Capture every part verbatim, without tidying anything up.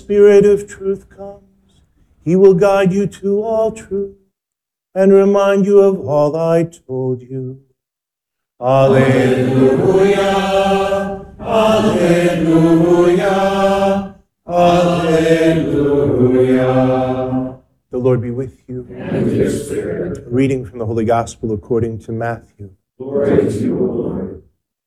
Spirit of truth comes, he will guide you to all truth and remind you of all I told you. Alleluia, alleluia, alleluia. The Lord be with you. And with your spirit. A reading from the Holy Gospel according to Matthew. Glory to you, O Lord.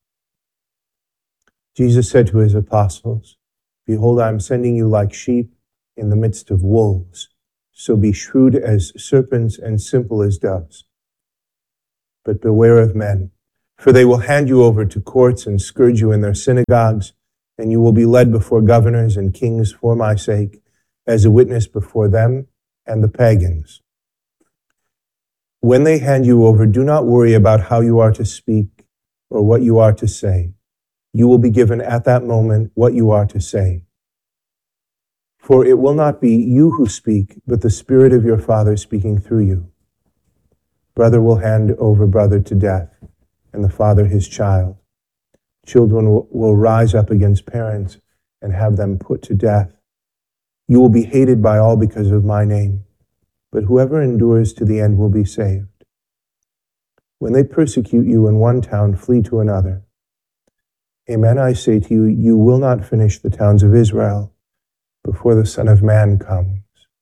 Jesus said to his apostles, "Behold, I am sending you like sheep in the midst of wolves. So be shrewd as serpents and simple as doves. But beware of men, for they will hand you over to courts and scourge you in their synagogues, and you will be led before governors and kings for my sake, as a witness before them and the pagans. When they hand you over, do not worry about how you are to speak or what you are to say. You will be given at that moment what you are to say. For it will not be you who speak, but the Spirit of your Father speaking through you. Brother will hand over brother to death, and the father his child. Children will, will rise up against parents and have them put to death. You will be hated by all because of my name, but whoever endures to the end will be saved. When they persecute you in one town, flee to another. Amen, I say to you, you will not finish the towns of Israel before the Son of Man comes."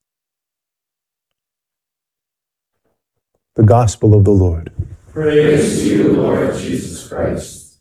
The Gospel of the Lord. Praise to you, Lord Jesus Christ.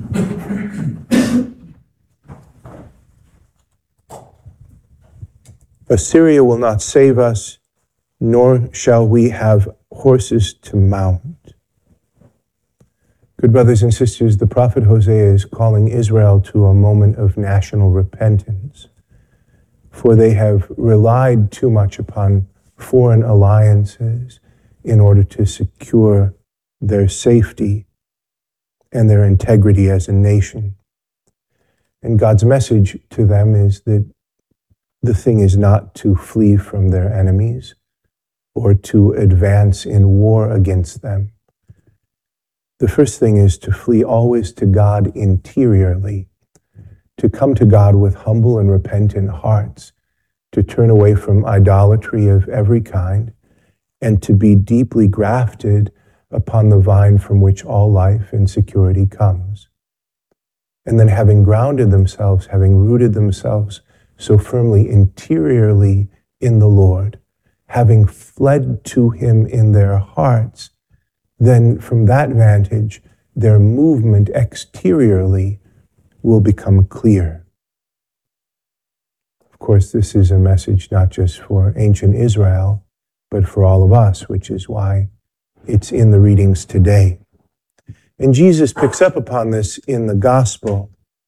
Assyria will not save us, nor shall we have horses to mount. Good brothers and sisters, the prophet Hosea is calling Israel to a moment of national repentance, for they have relied too much upon foreign alliances in order to secure their safety and their integrity as a nation. And God's message to them is that the thing is not to flee from their enemies or to advance in war against them. The first thing is to flee always to God interiorly, to come to God with humble and repentant hearts, to turn away from idolatry of every kind, and to be deeply grafted upon the vine from which all life and security comes. And then having grounded themselves, having rooted themselves so firmly interiorly in the Lord, having fled to him in their hearts, then from that vantage, their movement exteriorly will become clear. Of course, this is a message not just for ancient Israel, but for all of us, which is why it's in the readings today. And Jesus picks up upon this in the gospel.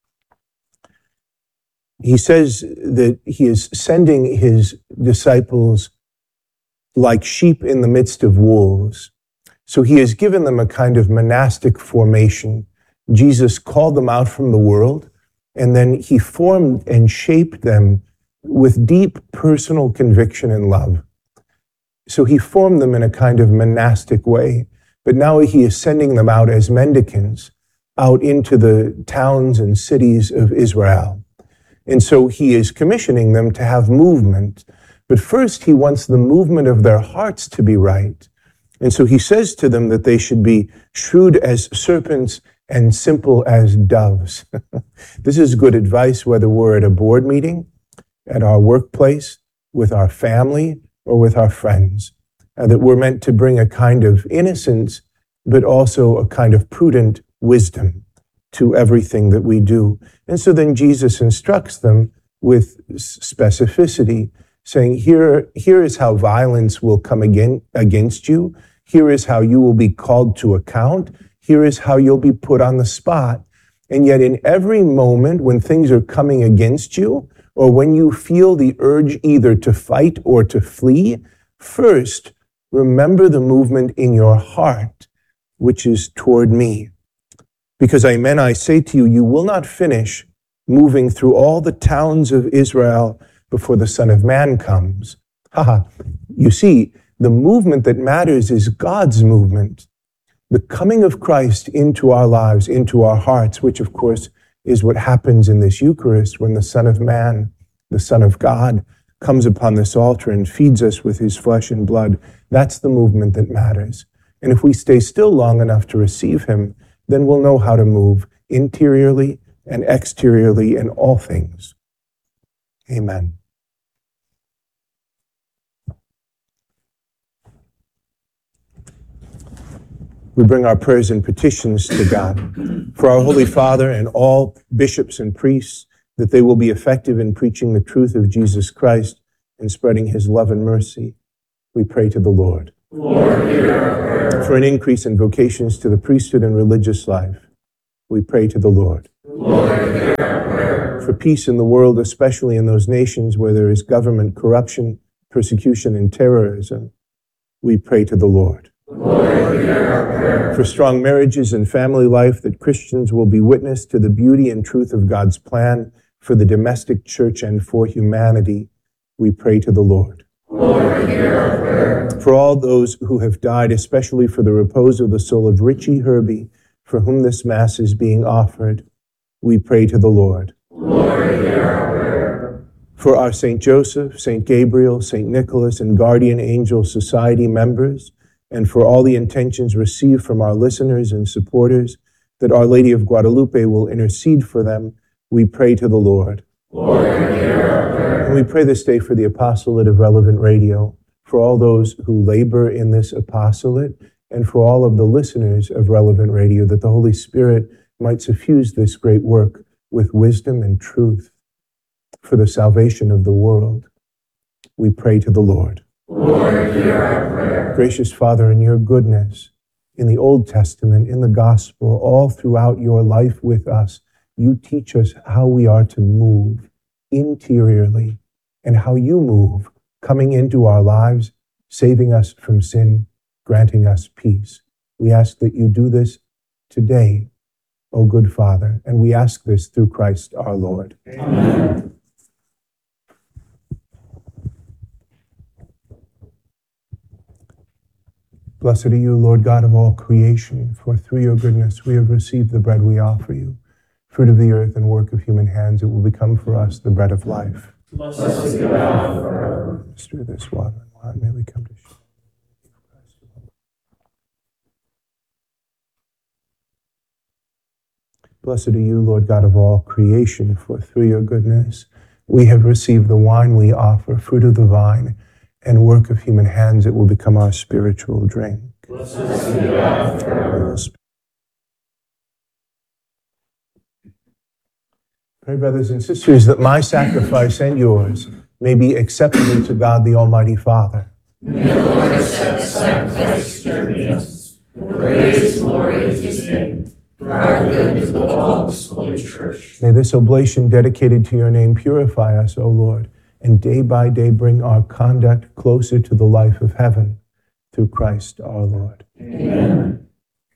He says that he is sending his disciples like sheep in the midst of wolves. So he has given them a kind of monastic formation. Jesus called them out from the world, and then he formed and shaped them with deep personal conviction and love. So he formed them in a kind of monastic way, but now he is sending them out as mendicants out into the towns and cities of Israel. And so he is commissioning them to have movement, but first he wants the movement of their hearts to be right. And so he says to them that they should be shrewd as serpents and simple as doves. This is good advice, whether we're at a board meeting, at our workplace, with our family, or with our friends, uh, that we're meant to bring a kind of innocence, but also a kind of prudent wisdom to everything that we do. And so then Jesus instructs them with specificity, saying, here, here is how violence will come again against you. Here is how you will be called to account. Here is how you'll be put on the spot. And yet in every moment when things are coming against you, or when you feel the urge either to fight or to flee, first, remember the movement in your heart, which is toward me. Because amen, I say to you, you will not finish moving through all the towns of Israel before the Son of Man comes. Haha. You see, the movement that matters is God's movement. The coming of Christ into our lives, into our hearts, which of course is what happens in this Eucharist when the Son of Man the Son of God, comes upon this altar and feeds us with his flesh and blood, that's the movement that matters. And if we stay still long enough to receive him, then we'll know how to move interiorly and exteriorly in all things. Amen. We bring our prayers and petitions to God for our Holy Father and all bishops and priests, that they will be effective in preaching the truth of Jesus Christ and spreading his love and mercy. We pray to the Lord. Lord, hear our prayer. For an increase in vocations to the priesthood and religious life, we pray to the Lord. Lord, hear our prayer. For peace in the world, especially in those nations where there is government corruption, persecution, and terrorism, we pray to the Lord. Lord, hear our prayer. For strong marriages and family life, that Christians will be witness to the beauty and truth of God's plan for the domestic church and for humanity, we pray to the Lord. Lord, hear our prayer. For all those who have died, especially for the repose of the soul of Richie Herbie, for whom this Mass is being offered, we pray to the Lord. Lord, hear our prayer. For our Saint Joseph, Saint Gabriel, Saint Nicholas, and Guardian Angel Society members, and for all the intentions received from our listeners and supporters, that Our Lady of Guadalupe will intercede for them, we pray to the Lord. Lord, hear our prayer. And we pray this day for the apostolate of Relevant Radio, for all those who labor in this apostolate, and for all of the listeners of Relevant Radio, that the Holy Spirit might suffuse this great work with wisdom and truth for the salvation of the world. We pray to the Lord. Lord, hear our prayer. Gracious Father, in your goodness, in the Old Testament, in the Gospel, all throughout your life with us, you teach us how we are to move interiorly and how you move, coming into our lives, saving us from sin, granting us peace. We ask that you do this today, O good Father, and we ask this through Christ our Lord. Amen. Blessed are you, Lord God of all creation, for through your goodness we have received the bread we offer you, fruit of the earth and work of human hands. It will become for us the bread of life. Blessed be God forever. Through this water and wine may we come to share. Blessed are you, Lord God of all creation, for through your goodness we have received the wine we offer, fruit of the vine and work of human hands. It will become our spiritual drink. Blessed be God forever. Pray, brothers and sisters, that my sacrifice and yours may be acceptable to God the Almighty Father. May the Lord accept the sacrifice during us, for praise and glory of his name, for our good and the all his holy church. May this oblation dedicated to your name purify us, O Lord, and day by day bring our conduct closer to the life of heaven, through Christ our Lord. Amen.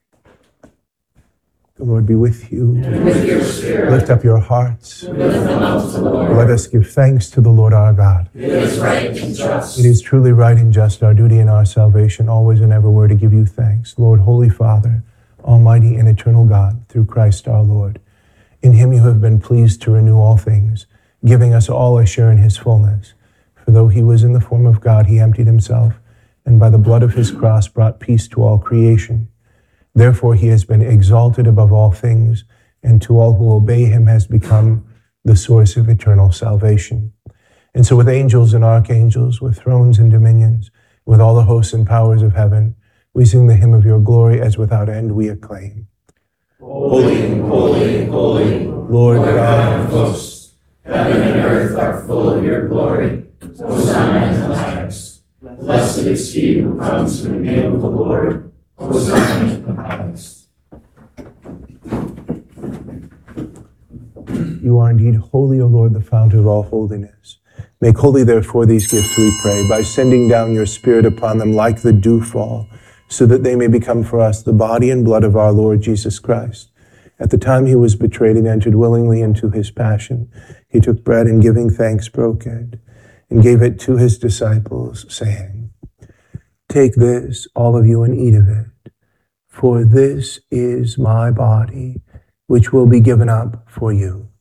The Lord be with you. And with your spirit. Lift up your hearts. Lift them up to the Lord. Let us give thanks to the Lord our God. It is right and just. It is truly right and just, our duty and our salvation, always and everywhere, to give you thanks. Lord, Holy Father, Almighty and eternal God, through Christ our Lord. In him you have been pleased to renew all things, giving us all a share in his fullness. For though he was in the form of God, he emptied himself, and by the blood of his cross brought peace to all creation. Therefore he has been exalted above all things, and to all who obey him has become the source of eternal salvation. And so with angels and archangels, with thrones and dominions, with all the hosts and powers of heaven, we sing the hymn of your glory, as without end we acclaim. Holy, holy, holy, Lord God of hosts, heaven and earth are full of your glory. Hosanna in the highest. Blessed is he who comes in the name of the Lord. Hosanna in the highest. You are indeed holy, O Lord, the fount of all holiness. Make holy, therefore, these gifts, we pray, by sending down your Spirit upon them like the dewfall, so that they may become for us the body and blood of our Lord Jesus Christ. At the time he was betrayed and entered willingly into his passion, he took bread and, giving thanks, broke it and gave it to his disciples, saying, "Take this, all of you, and eat of it, for this is my body, which will be given up for you."